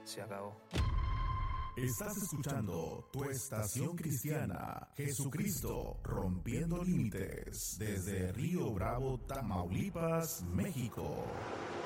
Se acabó. Estás escuchando tu estación cristiana, Jesucristo rompiendo límites, desde Río Bravo, Tamaulipas, México.